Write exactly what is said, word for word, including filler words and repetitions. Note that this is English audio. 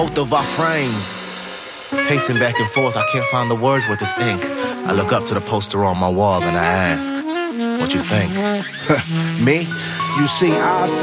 both of our frames. Pacing back and forth, I can't find the words with this ink. I look up to the poster on my wall and I ask, what you think? Me? You see, I